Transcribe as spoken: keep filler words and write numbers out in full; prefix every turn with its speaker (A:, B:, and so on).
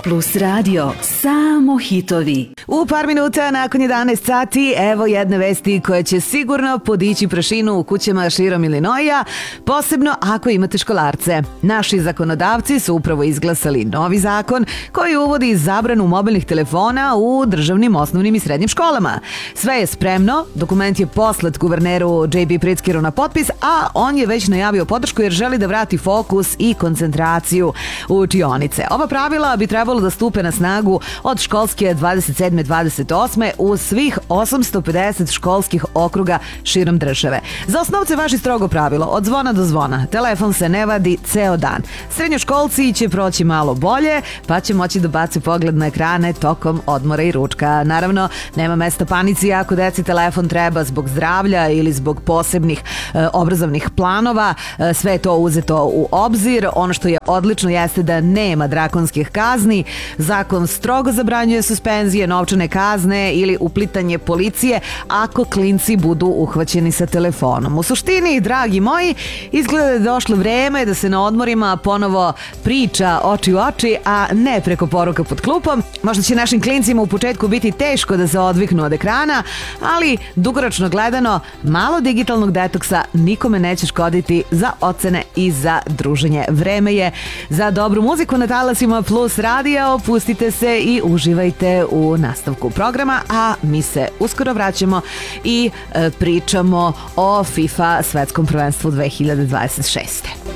A: Plus radio, samo hitovi.
B: U par minuta nakon jedanaest sati, evo jedne vesti koje će sigurno podići prašinu u kućama širom Ilinoija, posebno ako imate školarce. Naši zakonodavci su upravo izglasali novi zakon koji uvodi zabranu mobilnih telefona u državnim osnovnim i srednjim školama. Sve je spremno, dokument je poslat guverneru J B Pritzkeru na potpis, a on je već najavio podršku jer želi da vrati fokus i koncentraciju u učionice. Ova pravila bi trebalo da stupe na snagu od školske dvadeset sedme dvadeset osme u svih osamsto pedeset školskih okruga širom države. Za osnovce važi strogo pravilo, od zvona do zvona. Telefon se ne vadi ceo dan. Srednjoškolci će proći malo bolje, pa će moći da bace pogled na ekrane tokom odmora i ručka. Naravno, nema mesta panici ako deci telefon treba zbog zdravlja ili zbog posebnih e, obrazovnih planova. E, sve je to uzeto u obzir. Ono što je odlično jeste da nema drakonskih kazni. Zakon strogo zabranjuje suspenzije, novčane kazne ili uplitanje policije ako klinci budu uhvaćeni sa telefonom. U suštini, dragi moji, izgleda da je došlo vreme da se na odmorima ponovo priča oči u oči, a ne preko poruka pod klupom. Možda će našim klincima u početku biti teško da se odviknu od ekrana, ali dugoročno gledano, malo digitalnog detoksa nikome neće škoditi za ocene i za druženje. Vreme je za dobru muziku na talasima Plus radio. Pustite se i uživajte u nastavku programa, a mi se uskoro vraćamo i e, pričamo o FIFA svetskom prvenstvu dve hiljade dvadeset šeste.